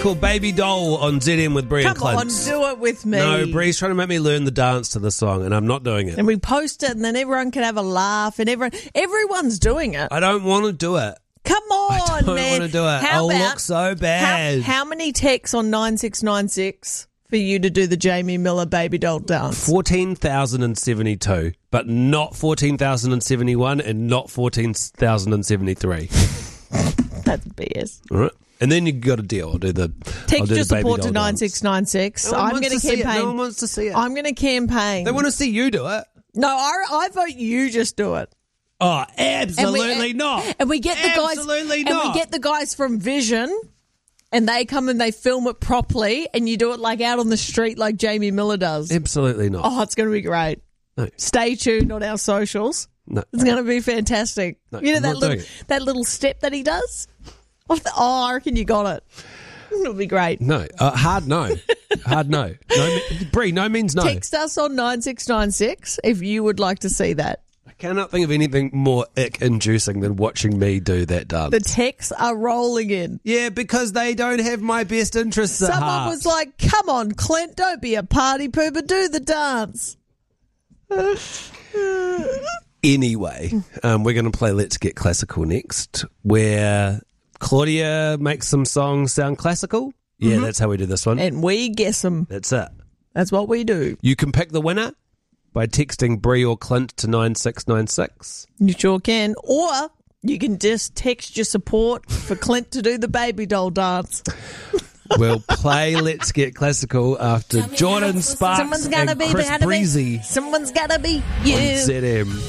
Called Baby Doll on ZM with Brie and Come on, Clint. do it with me. No, Brie's trying to make me learn the dance to the song, and I'm not doing it. And we post it, and then everyone can have a laugh, and everyone's doing it. I don't want to do it. Come on, I don't man. want to do it. I'll look so bad. How many texts on 9696 for you to do the Jamie Miller Baby Doll dance? 14,072, but not 14,071 and not 14,073. That's BS. All right. And then you got a deal. I'll do the Text your support to Baby Doll dance. 9696. No one I'm wants going to to see it. campaign. No one wants to see it. I'm going to campaign. They want to see you do it. No, I vote you just do it. Oh, absolutely not. And we get the guys. Absolutely And not. we get the guys from Vision, and they come and they film it properly, and you do it like out on the street, like Jamie Miller does. Absolutely not. Oh, it's going to be great. No. Stay tuned on our socials. No. It's going to be fantastic. No, you know I'm that not doing that little step that he does. I reckon you got it. It'll be great. No. Hard no. Hard no. Brie, no means no. Text us on 9696 if you would like to see that. I cannot think of anything more ick-inducing than watching me do that dance. The texts are rolling in. Yeah, because they don't have my best interests at Someone heart. was like, come on, Clint, don't be a party pooper, do the dance. Anyway, we're going to play Let's Get Classical next, where Claudia makes some songs sound classical. Yeah, that's how we do this one. And we guess them. That's it. That's what we do. You can pick the winner by texting Brie or Clint to 9696. You sure can. Or you can just text your support for Clint to do the baby doll dance. We'll play Let's Get Classical after Jordan Sparks Someone's gotta and be Chris behind me. Breezy Someone's gotta be on you. ZM.